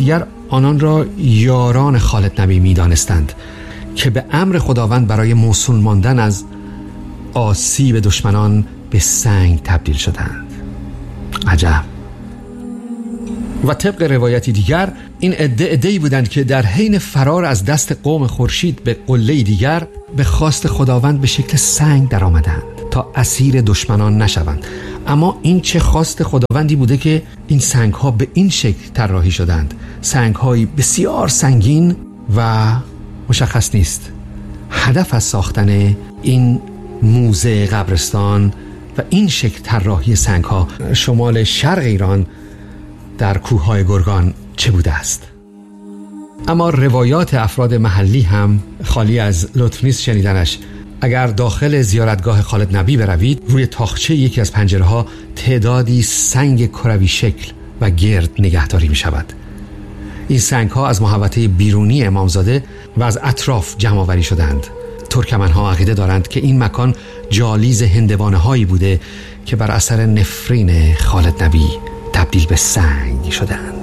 دیگر آنان را یاران خالد نبی می دانستند که به امر خداوند برای موصول ماندن از آسیب دشمنان به سنگ تبدیل شدند. عجب. و طبق روایتی دیگر این عده‌ای بودند که در حین فرار از دست قوم خورشید به قله دیگر به خواست خداوند به شکل سنگ در آمدند تا اسیر دشمنان نشوند. اما این چه خواست خداوندی بوده که این سنگ ها به این شکل طراحی شدند؟ سنگ های بسیار سنگین و مشخص نیست. هدف از ساختن این موزه قبرستان و این شکل طراحی سنگ ها شمال شرق ایران در کوههای گرگان چه بوده است؟ اما روایات افراد محلی هم خالی از لطف نیست شنیدنش. اگر داخل زیارتگاه خالد نبی بروید، روی تاقچه یکی از پنجره ها تعدادی سنگ کروی شکل و گرد نگهداری می شود. این سنگ ها از محوطه بیرونی امامزاده و از اطراف جمع آوری شدند. ترکمن ها عقیده دارند که این مکان جالیز هندوانه هایی بوده که بر اثر نفرین خالد نبی تبدیل به سنگ شدند.